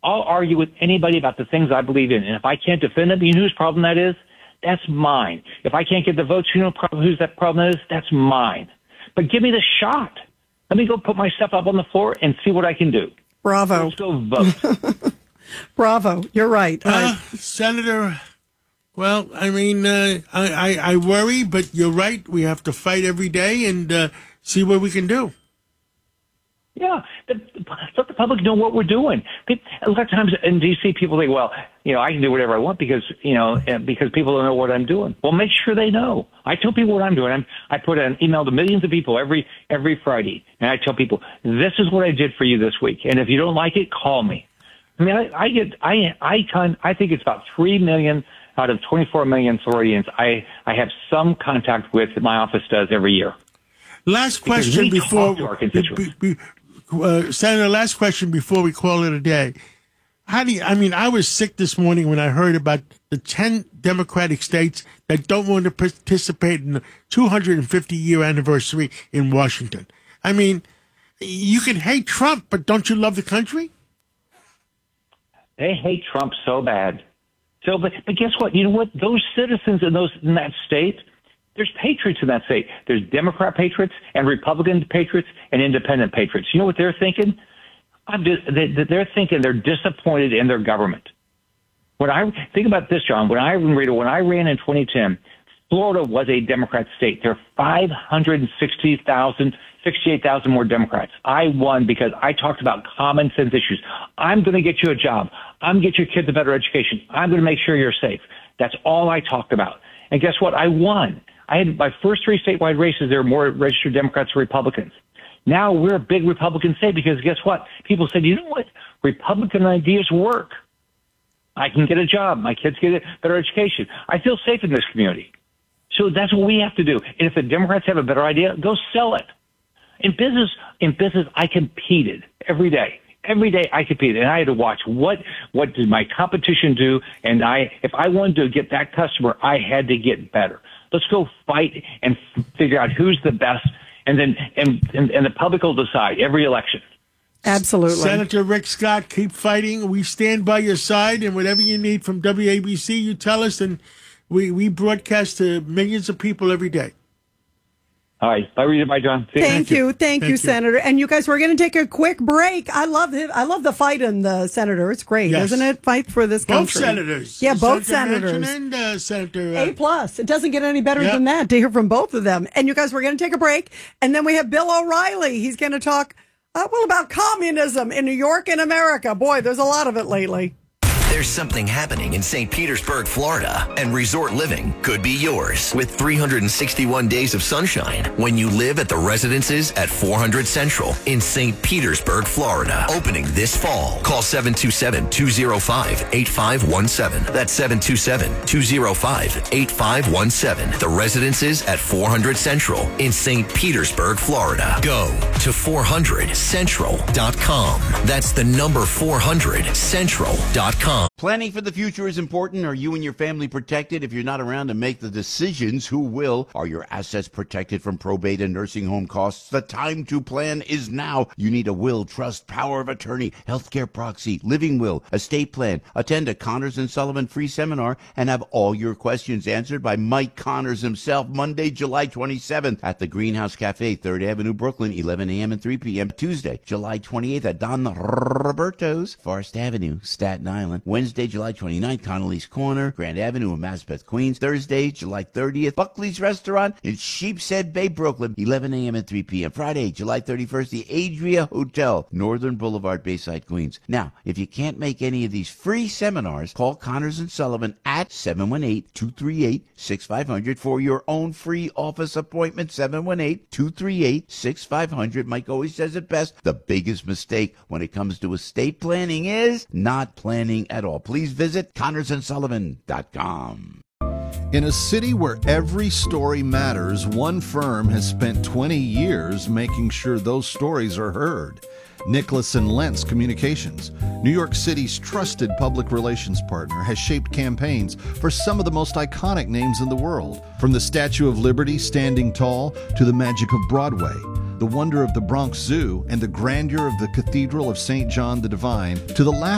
I'll argue with anybody about the things I believe in. And if I can't defend them, you know whose problem that is? That's mine. If I can't get the votes, you know whose that problem is? That's mine. But give me the shot. Let me go put my stuff up on the floor and see what I can do. Bravo. Let's go vote. Bravo. You're right. Senator, well, I mean, I worry, but you're right. We have to fight every day and see what we can do. Yeah, let the public know what we're doing. A lot of times in D.C., people think, well, I can do whatever I want because people don't know what I'm doing. Well, make sure they know. I tell people what I'm doing. I put an email to millions of people every Friday, and I tell people, this is what I did for you this week, and if you don't like it, call me. I mean, I think it's about 3 million out of 24 million Floridians I have some contact with that my office does every year. Last question before Senator, last question before we call it a day. I was sick this morning when I heard about the 10 Democratic states that don't want to participate in the 250-year anniversary in Washington. I mean, you can hate Trump, but don't you love the country? They hate Trump so bad. But guess what? You know what? Those citizens in that state, there's patriots in that state. There's Democrat patriots and Republican patriots and independent patriots. You know what they're thinking? They're thinking they're disappointed in their government. When I think about this, John, when I ran in 2010, Florida was a Democrat state. There are 68,000 more Democrats. I won because I talked about common sense issues. I'm going to get you a job. I'm going to get your kids a better education. I'm going to make sure you're safe. That's all I talked about. And guess what? I won. I had my first 3 statewide races. There were more registered Democrats than Republicans. Now we're a big Republican state because guess what? People said, you know what? Republican ideas work. I can get a job. My kids get a better education. I feel safe in this community. So that's what we have to do. And if the Democrats have a better idea, go sell it. In business, I competed every day. Every day I competed, and I had to watch what did my competition do, and if I wanted to get that customer, I had to get better. Let's go fight and figure out who's the best, and then the public will decide every election. Absolutely. Senator Rick Scott, keep fighting. We stand by your side, and whatever you need from WABC, you tell us, and we broadcast to millions of people every day. All right. Bye, John. Thank you, Senator. And you guys, we're going to take a quick break. I love it. I love the fight in the Senator. It's great, isn't it? Fight for this country. Both senators. Yeah, both senators. And Senator A+. It doesn't get any better than that to hear from both of them. And you guys, we're going to take a break. And then we have Bill O'Reilly. He's going to talk, about communism in New York and America. Boy, there's a lot of it lately. There's something happening in St. Petersburg, Florida, and resort living could be yours with 361 days of sunshine when you live at the residences at 400 Central in St. Petersburg, Florida. Opening this fall. Call 727-205-8517. That's 727-205-8517. The residences at 400 Central in St. Petersburg, Florida. Go to 400central.com. That's the number 400central.com. Planning for the future is important. Are you and your family protected? If you're not around to make the decisions, who will? Are your assets protected from probate and nursing home costs? The time to plan is now. You need a will, trust, power of attorney, healthcare proxy, living will, estate plan. Attend a Connors and Sullivan free seminar and have all your questions answered by Mike Connors himself, Monday, July 27th at the Greenhouse Cafe, 3rd Avenue, Brooklyn, 11 a.m. and 3 p.m. Tuesday, July 28th at Don Roberto's, Forest Avenue, Staten Island. Wednesday, July 29th, Connolly's Corner, Grand Avenue in Maspeth, Queens. Thursday, July 30th, Buckley's Restaurant in Sheepshead Bay, Brooklyn, 11 a.m. and 3 p.m. Friday, July 31st, the Adria Hotel, Northern Boulevard, Bayside, Queens. Now, if you can't make any of these free seminars, call Connors and Sullivan at 718-238-6500 for your own free office appointment. 718-238-6500. Mike always says it best. The biggest mistake when it comes to estate planning is not planning at all. Please visit ConnorsandSullivan.com. In a city where every story matters, one firm has spent 20 years making sure those stories are heard. Nicholas and Lentz Communications, New York City's trusted public relations partner, has shaped campaigns for some of the most iconic names in the world. From the Statue of Liberty standing tall to the magic of Broadway, the wonder of the Bronx Zoo and the grandeur of the Cathedral of St. John the Divine, to the